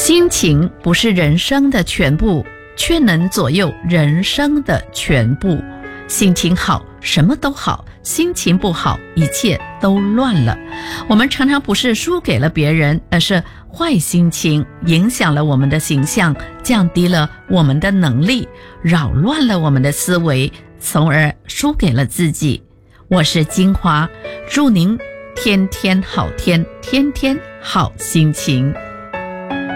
心情不是人生的全部，却能左右人生的全部。心情好，什么都好；心情不好，一切都乱了。我们常常不是输给了别人，而是坏心情影响了我们的形象，降低了我们的能力，扰乱了我们的思维，从而输给了自己。我是金华，祝您天天好天，天天好心情。